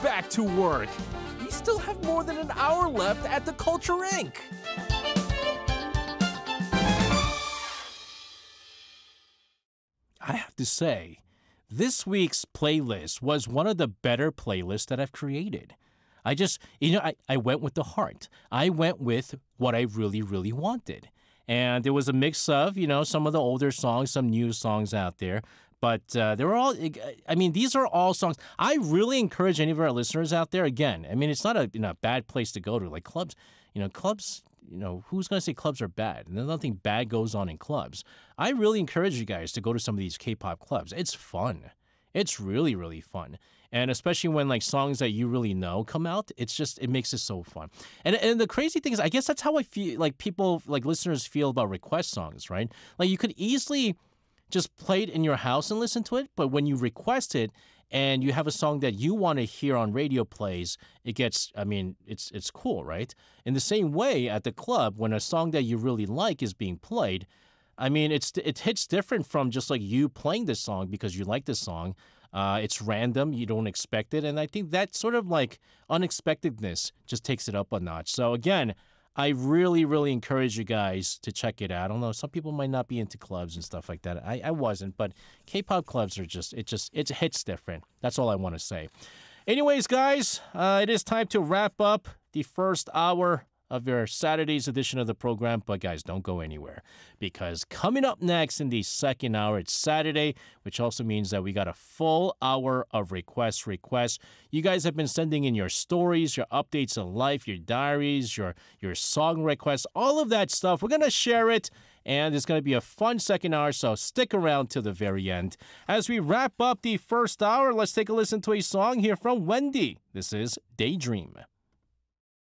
back to work. We still have more than an hour left at the Culture Inc. I have to say, this week's playlist was one of the better playlists that I've created. I went with the heart. I went with what I really, really wanted. And there was a mix of, some of the older songs, some new songs out there. But they were all, these are all songs. I really encourage any of our listeners out there, again, it's not a bad place to go to. Like clubs, who's going to say clubs are bad? And nothing bad goes on in clubs. I really encourage you guys to go to some of these K-pop clubs. It's fun. It's really, really fun. And especially when like songs that you really know come out, it makes it so fun. And the crazy thing is, I guess that's how I feel, like people, like listeners feel about request songs, right? Like you could easily just play it in your house and listen to it, but when you request it and you have a song that you want to hear on radio plays, it gets, it's cool, right? In the same way at the club, when a song that you really like is being played, it hits different from just like you playing this song because you like this song. It's random. You don't expect it. And I think that sort of like unexpectedness just takes it up a notch. So again, I really, really encourage you guys to check it out. I don't know. Some people might not be into clubs and stuff like that. I wasn't, but K-pop clubs are it hits different. That's all I want to say. Anyways, guys, it is time to wrap up the first hour of your Saturday's edition of the program. But guys, don't go anywhere, because coming up next in the second hour, it's Saturday, which also means that we got a full hour of requests. You guys have been sending in your stories, your updates on life, your diaries, your song requests, all of that stuff. We're going to share it, and it's going to be a fun second hour, so stick around till the very end. As we wrap up the first hour, let's take a listen to a song here from Wendy. This is Daydream.